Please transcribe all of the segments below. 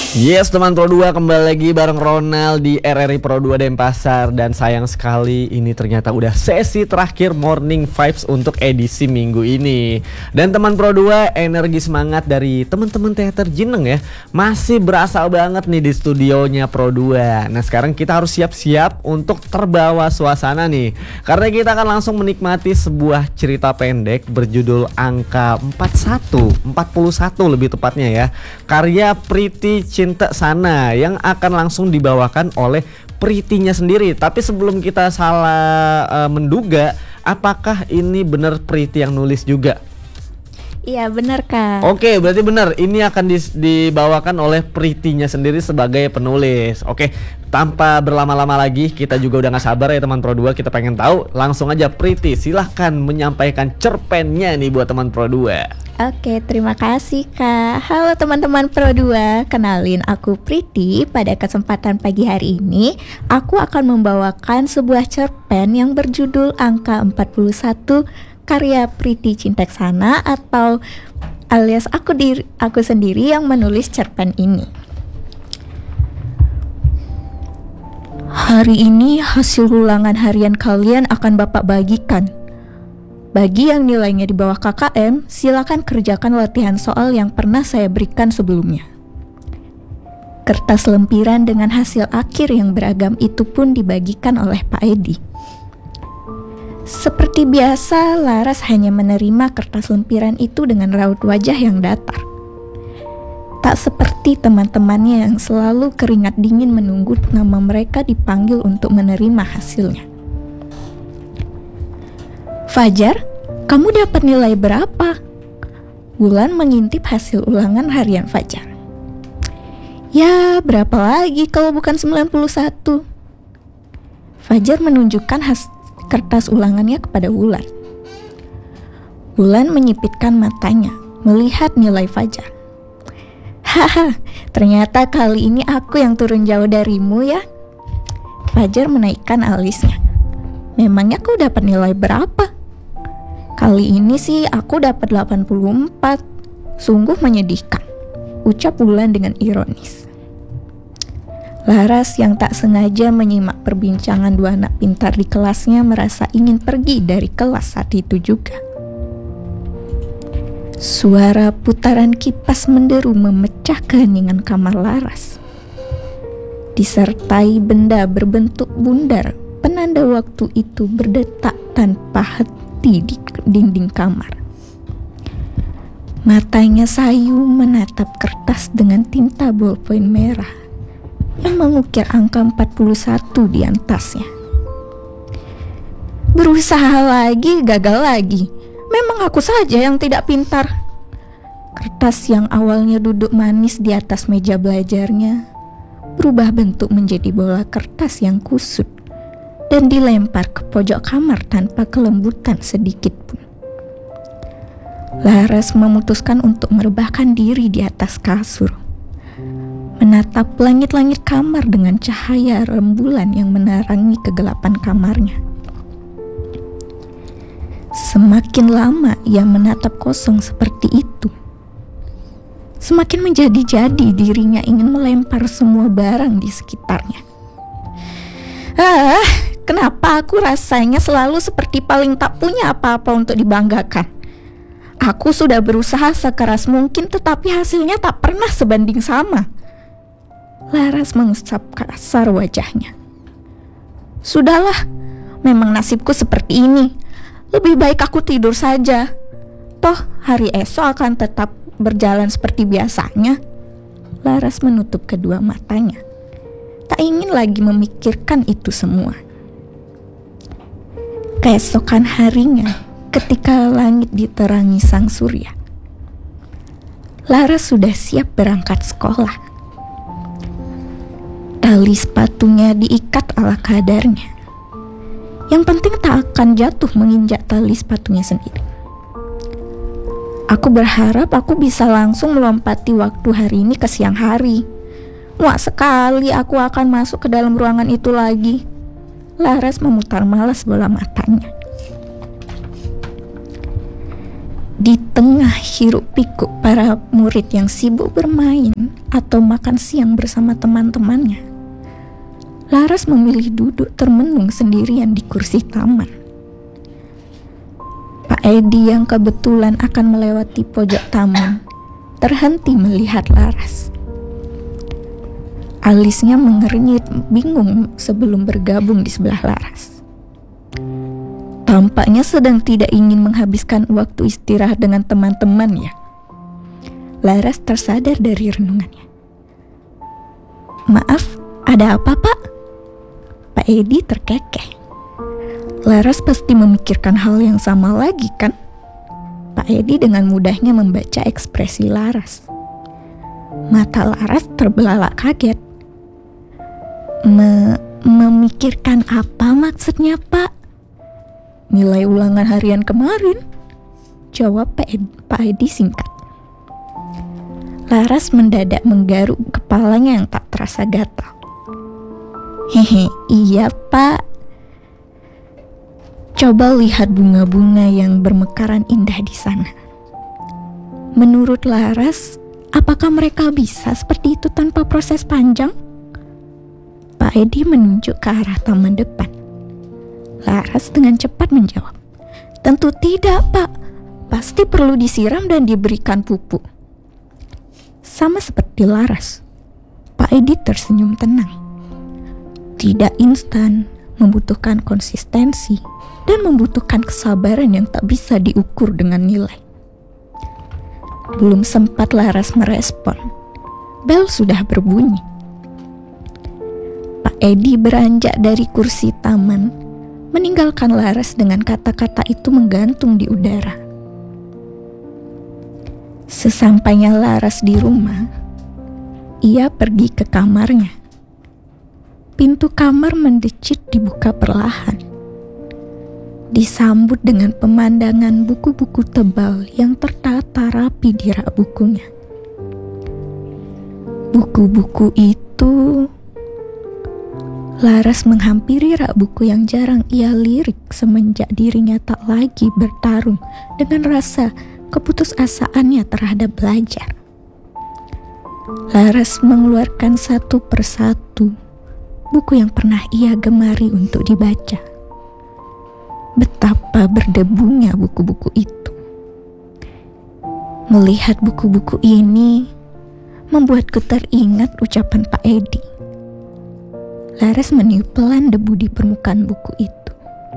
Yes teman Pro 2, kembali lagi bareng Ronald di RRI Pro 2 Denpasar. Dan sayang sekali ini ternyata udah sesi terakhir Morning Vibes untuk edisi minggu ini. Dan teman Pro 2, energi semangat dari teman-teman teater Jineng ya masih berasa banget nih di studionya Pro 2. Nah sekarang kita harus siap-siap untuk terbawa suasana nih, karena kita akan langsung menikmati sebuah cerita pendek berjudul Angka 41 lebih tepatnya ya, karya Priti Cinta Sana yang akan langsung dibawakan oleh Pritinya sendiri. Tapi sebelum kita salah menduga, apakah ini benar Priti yang nulis juga? Iya benar Kak. Oke, berarti benar. Ini akan dibawakan oleh Pritinya sendiri sebagai penulis. Oke, tanpa berlama-lama lagi, kita juga udah gak sabar ya teman Pro 2. Kita pengen tahu, langsung aja Priti silahkan menyampaikan cerpennya nih buat teman Pro 2. Oke, terima kasih Kak. Halo teman-teman Pro 2, kenalin aku Priti. Pada kesempatan pagi hari ini, aku akan membawakan sebuah cerpen yang berjudul Angka 41 karya Priti Cinta Sana, atau alias aku sendiri yang menulis cerpen ini. Hari ini hasil ulangan harian kalian akan Bapak bagikan. Bagi yang nilainya di bawah KKM, silakan kerjakan latihan soal yang pernah saya berikan sebelumnya. Kertas lempiran dengan hasil akhir yang beragam itu pun dibagikan oleh Pak Edi. Seperti biasa, Laras hanya menerima kertas lempiran itu dengan raut wajah yang datar. Tak seperti teman-temannya yang selalu keringat dingin menunggu nama mereka dipanggil untuk menerima hasilnya. Fajar, kamu dapat nilai berapa? Wulan mengintip hasil ulangan harian Fajar. Ya, berapa lagi kalau bukan 91? Fajar menunjukkan kertas ulangannya kepada Wulan. Wulan menyipitkan matanya melihat nilai Fajar. Haha, ternyata kali ini aku yang turun jauh darimu ya. Fajar menaikkan alisnya. Memangnya kau dapat nilai berapa? Kali ini sih aku dapat 84. Sungguh menyedihkan, ucap Wulan dengan ironis. Laras yang tak sengaja menyimak perbincangan dua anak pintar di kelasnya merasa ingin pergi dari kelas saat itu juga. Suara putaran kipas menderu memecah keheningan kamar Laras. Disertai benda berbentuk bundar, penanda waktu itu berdetak tanpa henti di dinding kamar. Matanya sayu menatap kertas dengan tinta bolpen merah yang mengukir angka 41 di atasnya. Berusaha lagi, gagal lagi. Memang aku saja yang tidak pintar. Kertas yang awalnya duduk manis di atas meja belajarnya berubah bentuk menjadi bola kertas yang kusut dan dilempar ke pojok kamar tanpa kelembutan sedikit pun. Laras memutuskan untuk merebahkan diri di atas kasur, menatap langit-langit kamar dengan cahaya rembulan yang menerangi kegelapan kamarnya. Semakin lama ia menatap kosong seperti itu, semakin menjadi-jadi dirinya ingin melempar semua barang di sekitarnya. Kenapa aku rasanya selalu seperti paling tak punya apa-apa untuk dibanggakan? Aku sudah berusaha sekeras mungkin, tetapi hasilnya tak pernah sebanding sama. Laras mengusap kasar wajahnya. Sudahlah, memang nasibku seperti ini. Lebih baik aku tidur saja. Toh hari esok akan tetap berjalan seperti biasanya. Laras menutup kedua matanya. Tak ingin lagi memikirkan itu semua. Keesokan harinya, ketika langit diterangi sang surya, Laras sudah siap berangkat sekolah. Tali sepatunya diikat ala kadarnya. Yang penting tak akan jatuh menginjak tali sepatunya sendiri. Aku berharap aku bisa langsung melompati waktu hari ini ke siang hari. Muak sekali aku akan masuk ke dalam ruangan itu lagi. Laras memutar malas bola matanya. Di tengah hiruk pikuk para murid yang sibuk bermain atau makan siang bersama teman-temannya, Laras memilih duduk termenung sendirian di kursi taman. Pak Edi yang kebetulan akan melewati pojok taman terhenti melihat Laras. Alisnya mengernyit bingung sebelum bergabung di sebelah Laras. Tampaknya sedang tidak ingin menghabiskan waktu istirahat dengan teman-temannya. Laras tersadar dari renungannya. "Maaf, ada apa, Pak?" Pak Edi terkekeh. Laras pasti memikirkan hal yang sama lagi, kan? Pak Edi dengan mudahnya membaca ekspresi Laras. Mata Laras terbelalak kaget. Memikirkan apa maksudnya, Pak?" "Nilai ulangan harian kemarin," jawab Pak Edi singkat. Laras mendadak menggaruk kepalanya yang tak terasa gatal. "Hehe, iya, Pak. Coba lihat bunga-bunga yang bermekaran indah di sana. Menurut Laras, apakah mereka bisa seperti itu tanpa proses panjang?" Pak Edi menunjuk ke arah taman depan. Laras dengan cepat menjawab, "Tentu tidak, Pak. Pasti perlu disiram dan diberikan pupuk." Sama seperti Laras, Pak Edi tersenyum tenang. Tidak instan, membutuhkan konsistensi, dan membutuhkan kesabaran yang tak bisa diukur dengan nilai. Belum sempat Laras merespon, bel sudah berbunyi. Pak Edi beranjak dari kursi taman, meninggalkan Laras dengan kata-kata itu menggantung di udara. Sesampainya Laras di rumah, ia pergi ke kamarnya. Pintu kamar mendecit dibuka perlahan. Disambut dengan pemandangan buku-buku tebal yang tertata rapi di rak bukunya. Buku-buku itu... Laras menghampiri rak buku yang jarang ia lirik semenjak dirinya tak lagi bertarung dengan rasa keputusasaannya terhadap belajar. Laras mengeluarkan satu persatu buku yang pernah ia gemari untuk dibaca. Betapa berdebunya buku-buku itu. Melihat buku-buku ini membuatku teringat ucapan Pak Edi. Laras meniup pelan debu di permukaan buku itu.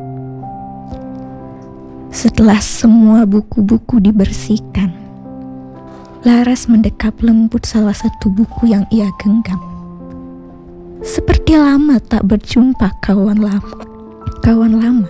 Setelah semua buku-buku dibersihkan, Laras mendekap lembut salah satu buku yang ia genggam. Seperti lama tak berjumpa kawan lama.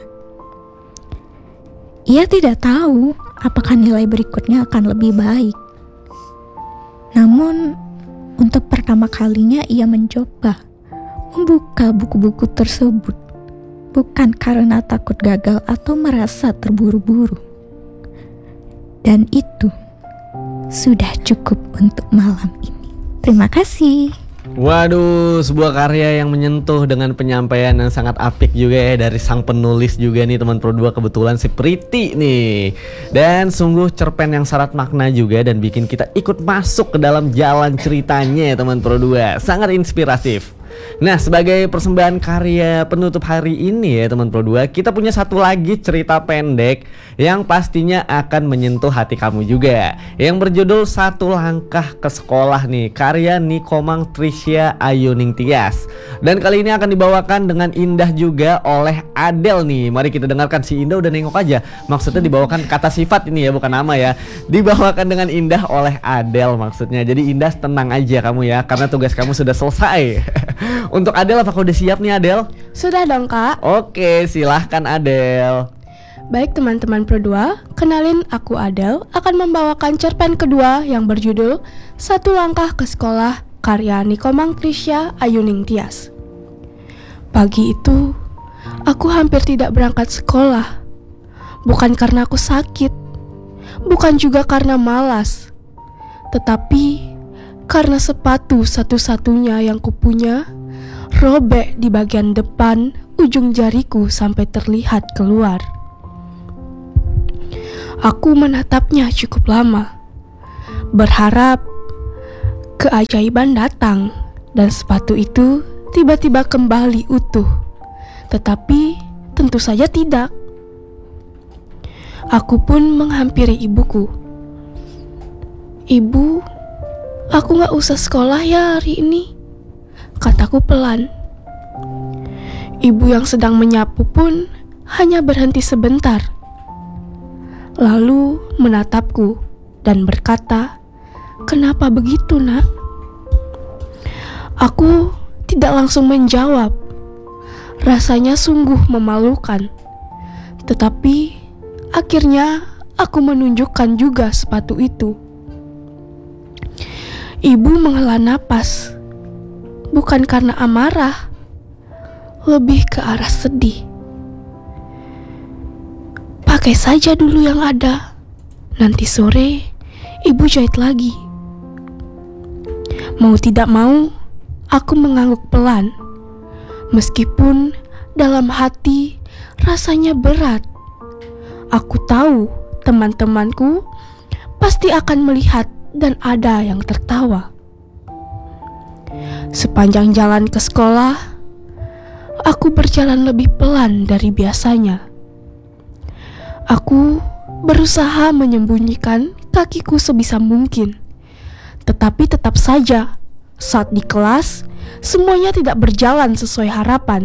Ia tidak tahu apakah nilai berikutnya akan lebih baik. Namun, untuk pertama kalinya ia mencoba membuka buku-buku tersebut, bukan karena takut gagal atau merasa terburu-buru. Dan itu sudah cukup untuk malam ini. Terima kasih. Waduh, sebuah karya yang menyentuh dengan penyampaian yang sangat apik juga ya dari sang penulis juga nih teman Pro 2, kebetulan si Priti nih. Dan sungguh cerpen yang syarat makna juga dan bikin kita ikut masuk ke dalam jalan ceritanya ya teman Pro 2. Sangat inspiratif. Nah, sebagai persembahan karya penutup hari ini ya teman Pro 2, kita punya satu lagi cerita pendek yang pastinya akan menyentuh hati kamu juga, yang berjudul Satu Langkah ke Sekolah nih, karya Nikomang Trisha Ayuning Tias. Dan kali ini akan dibawakan dengan indah juga oleh Adele nih. Mari kita dengarkan. Si Indah udah nengok aja. Maksudnya dibawakan kata sifat ini ya, bukan nama ya. Dibawakan dengan indah oleh Adele maksudnya. Jadi Indah tenang aja kamu ya, karena tugas kamu sudah selesai. Untuk Adele, apakah udah siap nih Adele? Sudah dong Kak. Oke, silahkan Adele. Baik teman-teman Pro 2, kenalin aku Adele akan membawakan cerpen kedua yang berjudul Satu Langkah ke Sekolah karya Nikomang Trisha Ayuning Tias. Pagi itu, aku hampir tidak berangkat sekolah. Bukan karena aku sakit, bukan juga karena malas, tetapi karena sepatu satu-satunya yang kupunya robek di bagian depan ujung jariku sampai terlihat keluar. Aku menatapnya cukup lama, berharap keajaiban datang dan sepatu itu tiba-tiba kembali utuh. Tetapi tentu saja tidak. Aku pun menghampiri ibuku. "Ibu, aku gak usah sekolah ya hari ini," kataku pelan. Ibu yang sedang menyapu pun hanya berhenti sebentar, lalu menatapku dan berkata, "Kenapa begitu, Nak?" Aku tidak langsung menjawab. Rasanya sungguh memalukan. Tetapi akhirnya aku menunjukkan juga sepatu itu. Ibu menghela napas. Bukan karena amarah, lebih ke arah sedih. "Pakai saja dulu yang ada. Nanti sore ibu jahit lagi." Mau tidak mau, aku mengangguk pelan. Meskipun dalam hati rasanya berat. Aku tahu teman-temanku pasti akan melihat dan ada yang tertawa. Sepanjang jalan ke sekolah, aku berjalan lebih pelan dari biasanya. Aku berusaha menyembunyikan kakiku sebisa mungkin. Tetapi tetap saja, saat di kelas, semuanya tidak berjalan sesuai harapan.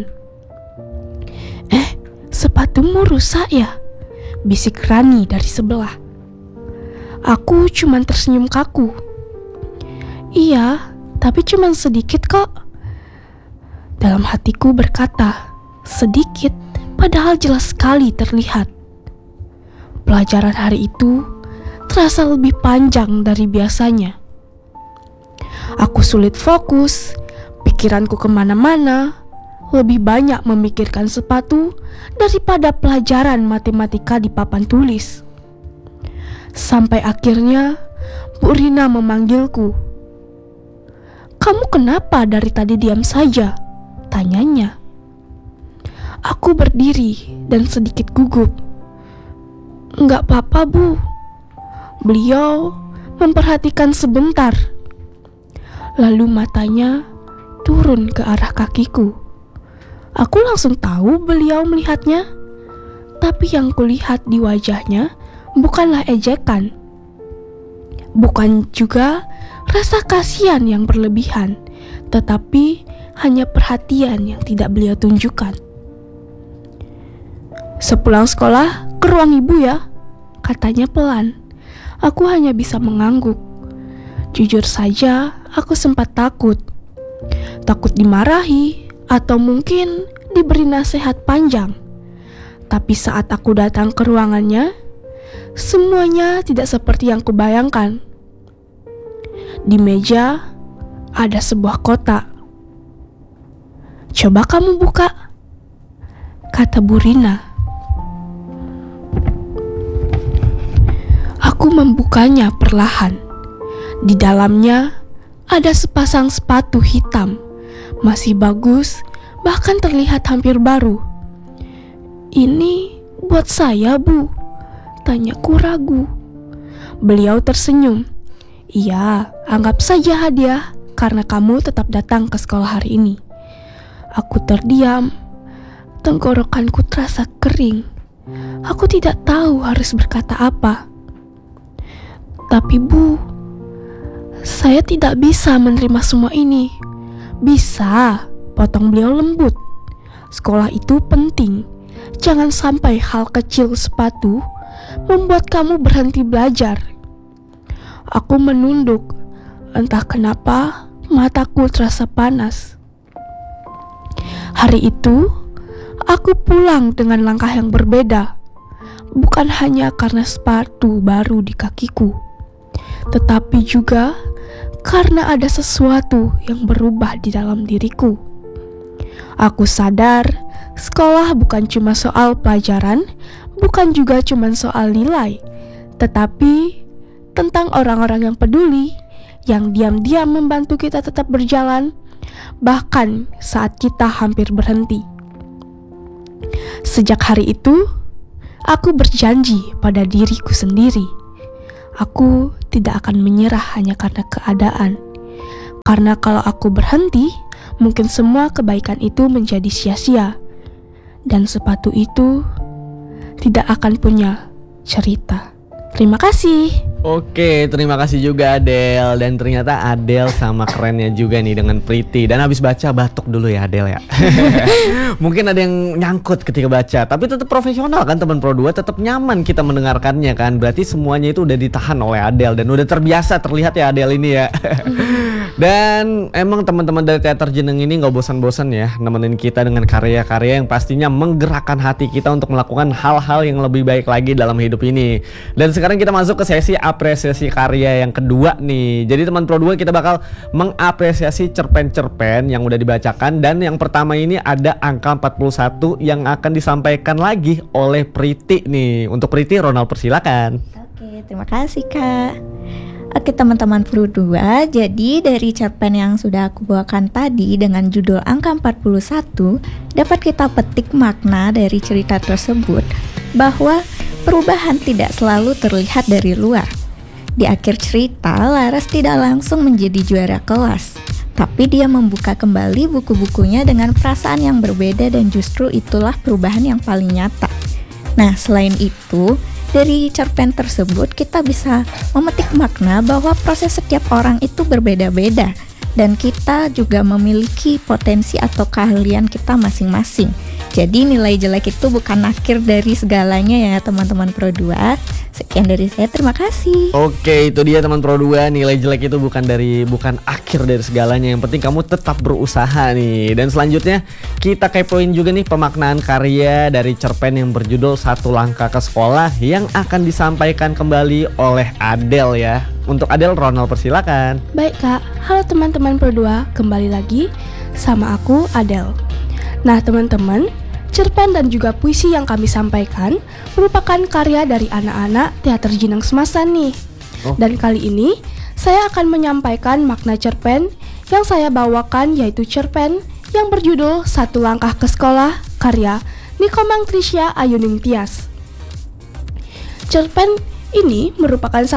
Sepatumu rusak ya?" bisik Rani dari sebelah. Aku cuman tersenyum kaku. "Iya, tapi cuman sedikit kok." Dalam hatiku berkata, sedikit padahal jelas sekali terlihat. Pelajaran hari itu terasa lebih panjang dari biasanya. Aku sulit fokus, pikiranku kemana-mana, lebih banyak memikirkan sepatu daripada pelajaran matematika di papan tulis. Sampai akhirnya Bu Rina memanggilku. "Kamu kenapa dari tadi diam saja?" tanyanya. Aku berdiri dan sedikit gugup. "Enggak apa-apa, Bu." Beliau memperhatikan sebentar. Lalu matanya turun ke arah kakiku. Aku langsung tahu beliau melihatnya. Tapi yang kulihat di wajahnya bukanlah ejekan. Bukan juga rasa kasihan yang berlebihan, tetapi hanya perhatian yang tidak beliau tunjukkan. "Sepulang sekolah, ke ruang ibu ya," katanya pelan. Aku hanya bisa mengangguk. Jujur saja, aku sempat takut. Takut dimarahi, atau mungkin diberi nasihat panjang. Tapi saat aku datang ke ruangannya, semuanya tidak seperti yang kubayangkan. Di meja ada sebuah kotak. "Coba kamu buka," kata Bu Rina. Aku membukanya perlahan. Di dalamnya ada sepasang sepatu hitam, masih bagus, bahkan terlihat hampir baru. "Ini buat saya, Bu?" tanyaku ragu. Beliau tersenyum. "Iya, anggap saja hadiah karena kamu tetap datang ke sekolah hari ini." Aku terdiam. Tenggorokanku terasa kering. Aku tidak tahu harus berkata apa. "Tapi Bu, saya tidak bisa menerima semua ini." "Bisa," potong beliau lembut. "Sekolah itu penting. Jangan sampai hal kecil sepatu membuat kamu berhenti belajar." Aku menunduk. Entah kenapa mataku terasa panas. Hari itu aku pulang dengan langkah yang berbeda. Bukan hanya karena sepatu baru di kakiku, tetapi juga karena ada sesuatu yang berubah di dalam diriku. Aku sadar sekolah bukan cuma soal pelajaran, bukan juga cuma soal nilai, tetapi tentang orang-orang yang peduli, yang diam-diam membantu kita tetap berjalan, bahkan saat kita hampir berhenti. Sejak hari itu, Aku berjanji pada diriku sendiri. Aku tidak akan menyerah hanya karena keadaan. Karena kalau aku berhenti, mungkin semua kebaikan itu menjadi sia-sia. Dan sepatu itu tidak akan punya cerita. Terima kasih. Oke, terima kasih juga Adele. Dan ternyata Adele sama kerennya juga nih dengan Pretty. Dan habis baca batuk dulu ya Adele ya. Mungkin ada yang nyangkut ketika baca, tapi tetap profesional kan teman Pro 2, tetap nyaman kita mendengarkannya kan. Berarti semuanya itu udah ditahan oleh Adele dan udah terbiasa terlihat ya Adele ini ya. Dan emang teman-teman dari Teater Jeneng ini gak bosan-bosan ya nemenin kita dengan karya-karya yang pastinya menggerakkan hati kita untuk melakukan hal-hal yang lebih baik lagi dalam hidup ini. Dan sekarang kita masuk ke sesi apresiasi karya yang kedua nih. Jadi teman Pro 2 kita bakal mengapresiasi cerpen-cerpen yang udah dibacakan. Dan yang pertama ini ada angka 41 yang akan disampaikan lagi oleh Pretty nih. Untuk Pretty, Ronald persilakan. Oke, terima kasih Kak. Oke teman-teman Pro 2, jadi dari cerpen yang sudah aku bawakan tadi dengan judul angka 41, dapat kita petik makna dari cerita tersebut bahwa perubahan tidak selalu terlihat dari luar. Di akhir cerita, Laras tidak langsung menjadi juara kelas, tapi dia membuka kembali buku-bukunya dengan perasaan yang berbeda dan justru itulah perubahan yang paling nyata. Nah, selain itu, dari cerpen tersebut kita bisa memetik makna bahwa proses setiap orang itu berbeda-beda dan kita juga memiliki potensi atau keahlian kita masing-masing. Jadi nilai jelek itu bukan akhir dari segalanya ya teman-teman Pro 2. Sekian dari saya, terima kasih. Oke, itu dia teman Pro 2, nilai jelek itu bukan akhir dari segalanya. Yang penting kamu tetap berusaha nih. Dan selanjutnya kita kepoin juga nih pemaknaan karya dari cerpen yang berjudul Satu Langkah ke Sekolah yang akan disampaikan kembali oleh Adele ya. Untuk Adele, Ronald persilakan. Baik Kak, halo teman-teman Pro 2, kembali lagi sama aku Adele. Nah teman-teman, cerpen dan juga puisi yang kami sampaikan merupakan karya dari anak-anak Teater Jeneng Semasan nih. Dan kali ini saya akan menyampaikan makna cerpen yang saya bawakan, yaitu cerpen yang berjudul Satu Langkah ke Sekolah karya Nikomang Trisha Ayuning Tias. Cerpen ini merupakan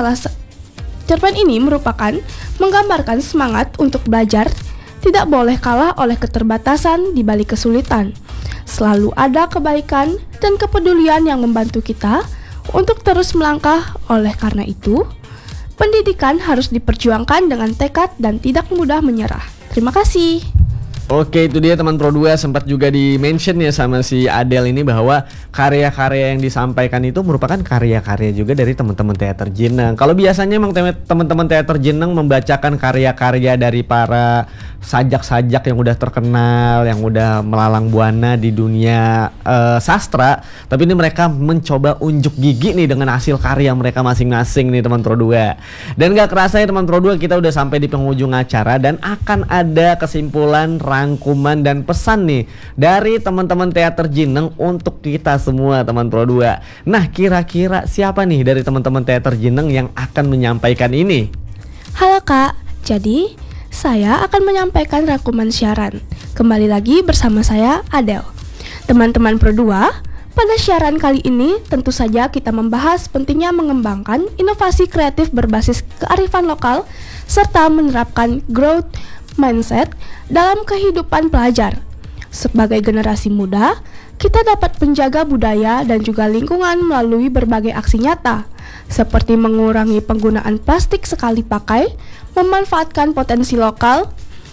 menggambarkan semangat untuk belajar, tidak boleh kalah oleh keterbatasan di balik kesulitan. Selalu ada kebaikan dan kepedulian yang membantu kita untuk terus melangkah. Oleh karena itu, pendidikan harus diperjuangkan dengan tekad dan tidak mudah menyerah. Terima kasih. Oke, itu dia teman Pro 2, sempat juga di-mention ya sama si Adele ini bahwa karya-karya yang disampaikan itu merupakan karya-karya juga dari teman-teman Teater Jeneng. Kalau biasanya emang teman-teman Teater Jeneng membacakan karya-karya dari para sajak-sajak yang udah terkenal, yang udah melalang buana di dunia sastra, tapi ini mereka mencoba unjuk gigi nih dengan hasil karya mereka masing-masing nih teman Pro 2. Dan gak kerasa ya teman Pro 2, kita udah sampai di penghujung acara dan akan ada kesimpulan, rangkuman dan pesan nih dari teman-teman Teater Jeneng untuk kita semua teman Pro 2. Nah, kira-kira siapa nih dari teman-teman Teater Jeneng yang akan menyampaikan ini? Halo Kak, jadi saya akan menyampaikan rangkuman siaran. Kembali lagi bersama saya Adele. Teman-teman Pro 2, pada siaran kali ini tentu saja kita membahas pentingnya mengembangkan inovasi kreatif berbasis kearifan lokal serta menerapkan growth mindset dalam kehidupan pelajar. Sebagai generasi muda, kita dapat menjaga budaya dan juga lingkungan melalui berbagai aksi nyata, seperti mengurangi penggunaan plastik sekali pakai, memanfaatkan potensi lokal,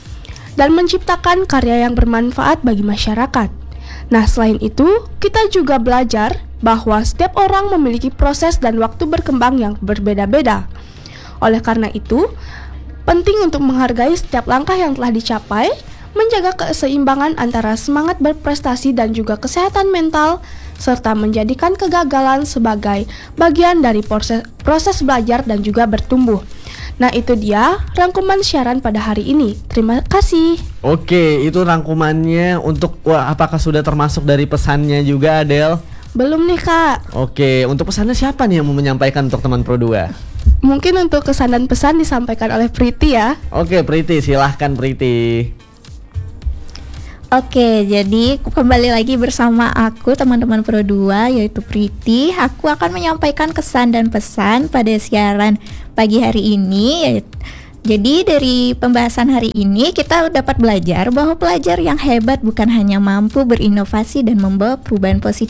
dan menciptakan karya yang bermanfaat bagi masyarakat. Nah, selain itu, kita juga belajar bahwa setiap orang memiliki proses dan waktu berkembang yang berbeda-beda. Oleh karena itu, penting untuk menghargai setiap langkah yang telah dicapai, menjaga keseimbangan antara semangat berprestasi dan juga kesehatan mental, serta menjadikan kegagalan sebagai bagian dari proses belajar dan juga bertumbuh. Nah, itu dia rangkuman siaran pada hari ini. Terima kasih. Oke, itu rangkumannya untuk apakah sudah termasuk dari pesannya juga Adele? Belum nih Kak. Oke, untuk pesannya siapa nih yang mau menyampaikan untuk teman Pro 2? Mungkin untuk kesan dan pesan disampaikan oleh Pretty ya. Oke, Pretty, silahkan Pretty. Oke, jadi kembali lagi bersama aku teman-teman Pro 2 yaitu Priti. Aku akan menyampaikan kesan dan pesan pada siaran pagi hari ini. Jadi dari pembahasan hari ini kita dapat belajar bahwa pelajar yang hebat bukan hanya mampu berinovasi dan membawa perubahan positif